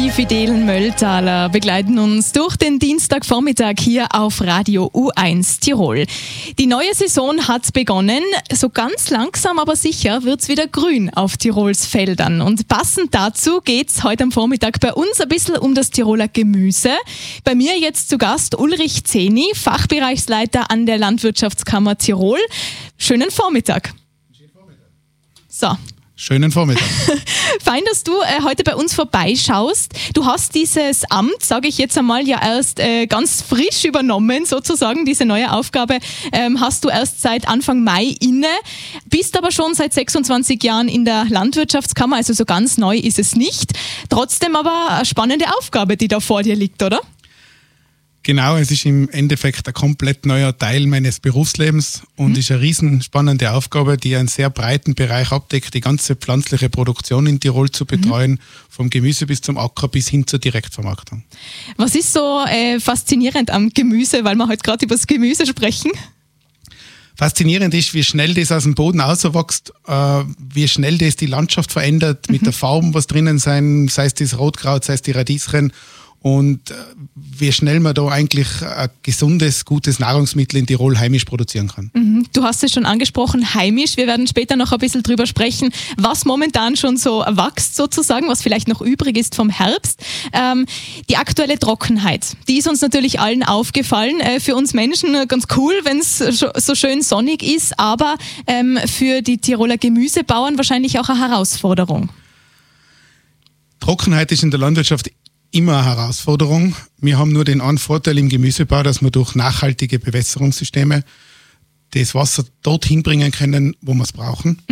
Die Fidelen Mölltaler begleiten uns durch den Dienstagvormittag hier auf Radio U1 Tirol. Die neue Saison hat begonnen. So ganz langsam, aber sicher wird's wieder grün auf Tirols Feldern. Und passend dazu geht's heute am Vormittag bei uns ein bisschen um das Tiroler Gemüse. Bei mir jetzt zu Gast Ulrich Zeni, Fachbereichsleiter an der Landwirtschaftskammer Tirol. Schönen Vormittag. So. Schönen Vormittag. Fein, dass du heute bei uns vorbeischaust. Du hast dieses Amt, sage ich jetzt einmal, ja erst ganz frisch übernommen, sozusagen. Diese neue Aufgabe hast du erst seit Anfang Mai inne, bist aber schon seit 26 Jahren in der Landwirtschaftskammer, also so ganz neu ist es nicht. Trotzdem aber eine spannende Aufgabe, die da vor dir liegt, oder? Genau, es ist im Endeffekt ein komplett neuer Teil meines Berufslebens und ist eine riesenspannende Aufgabe, die einen sehr breiten Bereich abdeckt, die ganze pflanzliche Produktion in Tirol zu betreuen, vom Gemüse bis zum Acker bis hin zur Direktvermarktung. Was ist so faszinierend am Gemüse, weil wir heute gerade über das Gemüse sprechen? Faszinierend ist, wie schnell das aus dem Boden rauswächst, wie schnell das die Landschaft verändert, mit der Farbe, was drinnen sein, sei es das Rotkraut, sei es die Radieschen. Und wie schnell man da eigentlich ein gesundes, gutes Nahrungsmittel in Tirol heimisch produzieren kann. Du hast es schon angesprochen, heimisch. Wir werden später noch ein bisschen drüber sprechen, was momentan schon so wächst sozusagen, was vielleicht noch übrig ist vom Herbst. Die aktuelle Trockenheit, die ist uns natürlich allen aufgefallen. Für uns Menschen ganz cool, wenn es so schön sonnig ist, aber für die Tiroler Gemüsebauern wahrscheinlich auch eine Herausforderung. Trockenheit ist in der Landwirtschaft immer eine Herausforderung. Wir haben nur den einen Vorteil im Gemüsebau, dass wir durch nachhaltige Bewässerungssysteme das Wasser dorthin bringen können, wo wir es brauchen.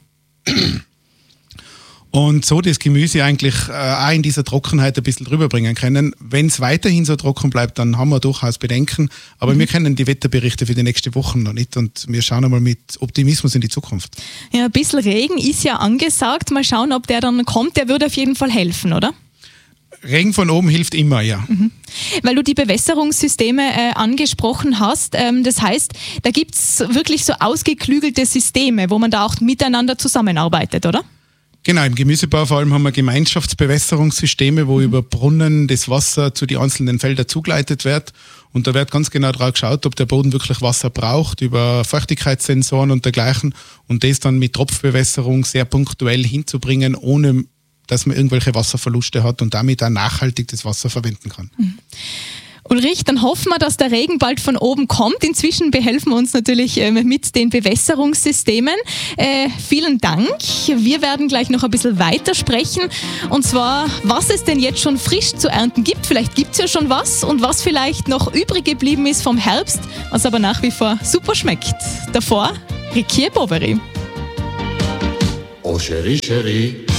Und so das Gemüse eigentlich auch in dieser Trockenheit ein bisschen drüber bringen können. Wenn es weiterhin so trocken bleibt, dann haben wir durchaus Bedenken. Aber wir kennen die Wetterberichte für die nächsten Wochen noch nicht und wir schauen einmal mit Optimismus in die Zukunft. Ja, ein bisschen Regen ist ja angesagt. Mal schauen, ob der dann kommt. Der würde auf jeden Fall helfen, oder? Regen von oben hilft immer, ja. Weil du die Bewässerungssysteme angesprochen hast, das heißt, da gibt es wirklich so ausgeklügelte Systeme, wo man da auch miteinander zusammenarbeitet, oder? Genau, im Gemüsebau vor allem haben wir Gemeinschaftsbewässerungssysteme, wo über Brunnen das Wasser zu den einzelnen Feldern zugeleitet wird. Und da wird ganz genau drauf geschaut, ob der Boden wirklich Wasser braucht, über Feuchtigkeitssensoren und dergleichen. Und das dann mit Tropfbewässerung sehr punktuell hinzubringen, ohne dass man irgendwelche Wasserverluste hat und damit auch nachhaltig das Wasser verwenden kann. Ulrich, dann hoffen wir, dass der Regen bald von oben kommt. Inzwischen behelfen wir uns natürlich mit den Bewässerungssystemen. Vielen Dank. Wir werden gleich noch ein bisschen weiter sprechen. Und zwar, was es denn jetzt schon frisch zu ernten gibt. Vielleicht gibt es ja schon was und was vielleicht noch übrig geblieben ist vom Herbst, was aber nach wie vor super schmeckt. Davor Rikier Boveri. Oh, Chérie, Chérie.